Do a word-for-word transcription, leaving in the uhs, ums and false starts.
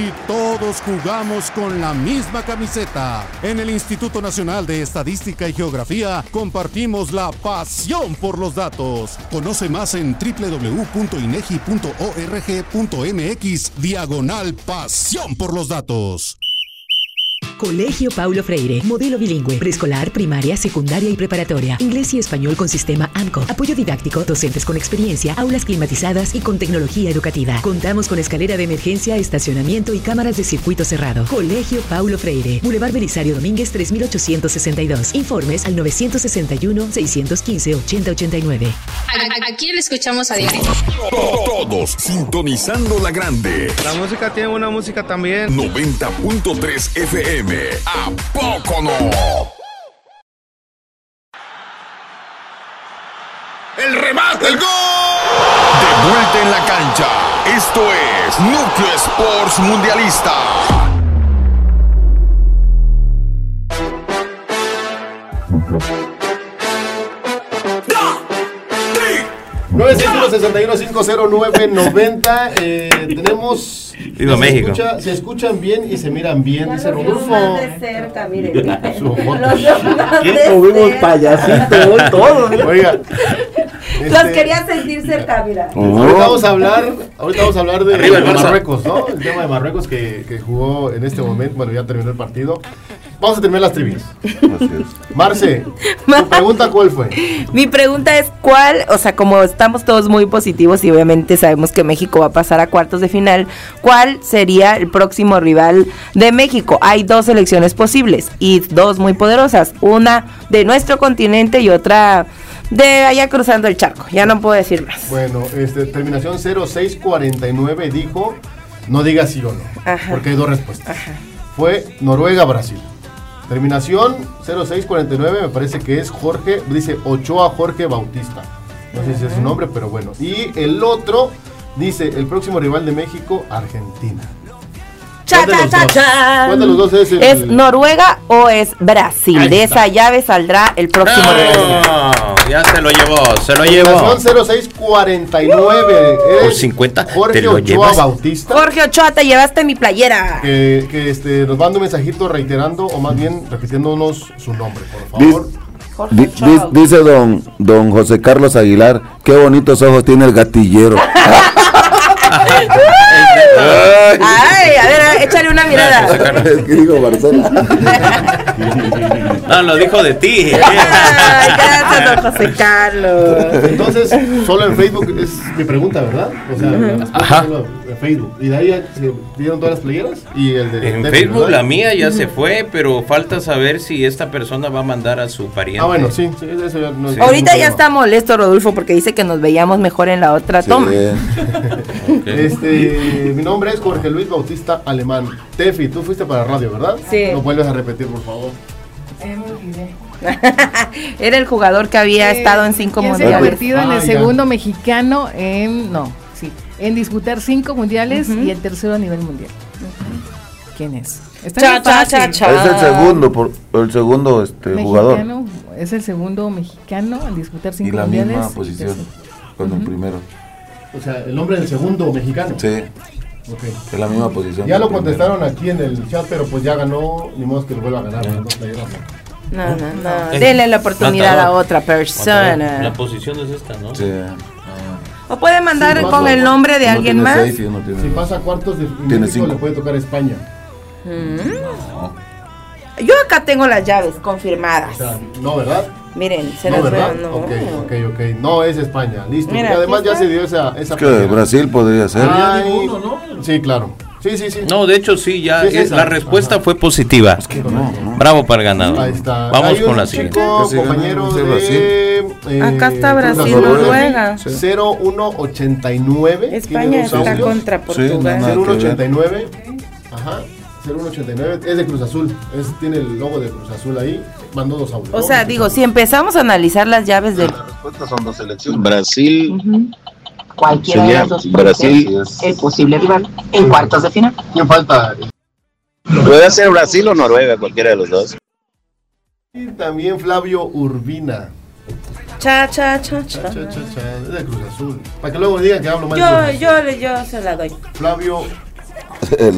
y todos jugamos con la misma camiseta. En el Instituto Nacional de Estadística y Geografía compartimos la pasión por los datos. Conoce más en doble u doble u doble u punto inegi punto org punto mx diagonal pasión por los datos. Colegio Paulo Freire, modelo bilingüe, preescolar, primaria, secundaria y preparatoria, inglés y español con sistema A M C O, apoyo didáctico, docentes con experiencia, aulas climatizadas y con tecnología educativa. Contamos con escalera de emergencia, estacionamiento y cámaras de circuito cerrado. Colegio Paulo Freire, Boulevard Belisario Domínguez tres mil ochocientos sesenta y dos. Informes al nueve seis uno, seis uno cinco, ocho cero ocho nueve. ¿A, a quién le escuchamos a diario? Todos sintonizando la grande. La música tiene una música también. noventa punto tres F M. ¿A poco no? El remate, el gol. De vuelta en la cancha. Esto es Núcleo Sports Mundialista. nueve seis uno, seis uno, cinco cero nueve, noventa. Eh, tenemos. Viva se México. Escucha, se escuchan bien y se miran bien, dice Rodolfo. De cerca, miren. ¿Qué comimos payasito hoy todo? Oiga. Este, los quería sentir cerca, mira. Uh-huh. Ahorita vamos a hablar, ahorita vamos a hablar de, de Marruecos, ¿no? El tema de Marruecos que, que jugó en este momento, bueno, ya terminó el partido. Vamos a terminar las trivias. Así es. Marce, ¿tu pregunta cuál fue? Mi pregunta es cuál, o sea, como estamos todos muy positivos y obviamente sabemos que México va a pasar a cuartos de final, ¿cuál sería el próximo rival de México? Hay dos selecciones posibles y dos muy poderosas, una de nuestro continente y otra de allá cruzando el charco, ya no puedo decir más. Bueno, este, terminación cero seis cuarenta y nueve dijo, no diga sí o no, ajá, porque hay dos respuestas. Ajá. Fue Noruega-Brasil. Terminación cero seis cuarenta y nueve, me parece que es Jorge, dice Ochoa Jorge Bautista. No sé si es su nombre, pero bueno. Y el otro dice, el próximo rival de México, Argentina. Cha, cha, cha, cha. ¿Cuál de los dos es el, ¿Es Noruega o es Brasil? De esa llave saldrá el próximo no, rival. Ya se lo llevó, se lo llevó. Son cero seis cuarenta y nueve. Uh, por cincuenta. Jorge ¿te lo Ochoa llevas? Bautista. Jorge Ochoa, te llevaste mi playera. Que, que este, nos manda un mensajito reiterando, o más bien repitiéndonos su nombre, por favor. Di, di, dice don, don José Carlos Aguilar, qué bonitos ojos tiene el gatillero. Ay, a ver, échale una mirada. ¿Qué dijo Marcela? No, lo dijo de ti. Ay, gracias, don José Carlos. Entonces, solo en Facebook es mi pregunta, ¿verdad? O sea, uh-huh. Ajá. Solo en Facebook. Y de ahí ya se dieron todas las playeras. Y el de en de Facebook ¿verdad? La mía ya uh-huh. se fue, pero falta saber si esta persona va a mandar a su pariente. Ah, bueno, sí. sí, eso ya no, sí. Ahorita ya está molesto Rodolfo porque dice que nos veíamos mejor en la otra sí. toma. Okay. Este, mi nombre es Jorge Luis Bautista Alemán. Tefi, tú fuiste para radio, ¿verdad? Sí. ¿Lo vuelves a repetir, por favor? Eh, me olvidé. Era el jugador que había eh, estado en cinco mundiales. Se ha convertido en el ah, segundo mexicano en no, sí, en disputar cinco mundiales uh-huh. y el tercero a nivel mundial. Uh-huh. ¿Quién es? Está cha, cha, cha, cha. Es el segundo, por, el segundo este jugador. Es el segundo mexicano en disputar cinco y la mundiales. Misma posición con uh-huh. el primero. O sea, el nombre del segundo mexicano. Sí. Okay. Es la misma posición. Ya lo contestaron aquí en el chat, pero pues ya ganó, ni modo que lo vuelva a ganar. ¿no? No, no, no. Eh, Denle la oportunidad Matador. A otra persona. Matador. La posición es esta, ¿no? Sí. O puede mandar sí, con el nombre de alguien más. Seis, no si dos. Pasa a cuartos de México, le puede tocar España. Mm. No. Yo acá tengo las llaves confirmadas. O sea, no, ¿verdad? Miren, se no, las ¿verdad? veo, no. Ok, ok, ok. No es España, listo. Mira, y además ya se dio esa... esa es que de Brasil podría ser. Ay, ninguno, ¿no? Sí, claro. Sí, sí, sí. No, de hecho sí, ya sí, es la respuesta Ajá. fue positiva. Es que no, no. Bravo para el ganador. Ahí está. Vamos Hay con un la siguiente. Chico, compañero de, de eh, acá está Brasil, Noruega. cero uno ochenta y nueve. España está audios? Contra Portugal. Sí, cero uno ochenta y nueve. Ajá. cero uno ochenta y nueve es de Cruz Azul, es, tiene el logo de Cruz Azul ahí, mandó dos audios. O sea, digo, si empezamos a analizar las llaves de... Las respuestas son dos selecciones. Brasil, uh-huh. cualquiera de las dos Brasil es el posible rival en cuartos de final. ¿Quién falta? Puede ser Brasil o Noruega, cualquiera de los dos. Y también Flavio Urbina. Cha, cha, cha, cha. cha, cha, cha, cha. Es de Cruz Azul. Para que luego digan que hablo mal. Yo, yo, yo se la doy. Flavio